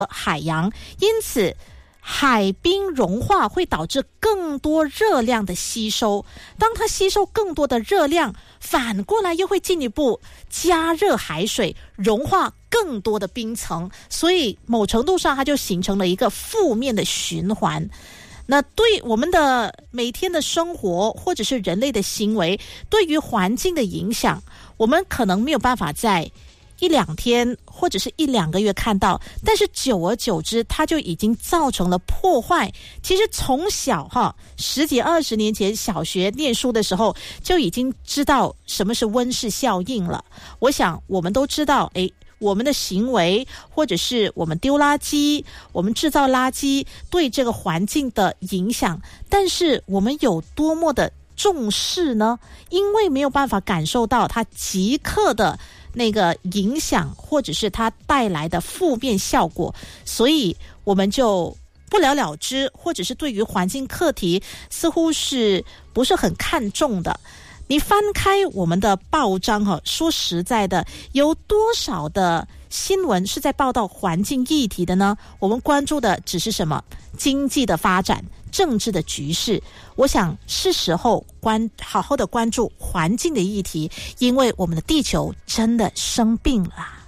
海洋，因此海冰融化会导致更多热量的吸收，当它吸收更多的热量，反过来又会进一步加热海水，融化更多的冰层，所以某程度上它就形成了一个负面的循环。那对我们的每天的生活或者是人类的行为对于环境的影响，我们可能没有办法在一两天或者是一两个月看到，但是久而久之它就已经造成了破坏。其实从小10几20年前小学念书的时候就已经知道什么是温室效应了。我想我们都知道我们的行为或者是我们丢垃圾，我们制造垃圾对这个环境的影响，但是我们有多么的重视呢？因为没有办法感受到它即刻的那个影响或者是它带来的负面效果，所以我们就不了了之，或者是对于环境课题似乎是不是很看重的。你翻开我们的报章说实在的，有多少的新闻是在报道环境议题的呢？我们关注的只是什么？经济的发展，政治的局势。我想是时候好好的关注环境的议题，因为我们的地球真的生病了。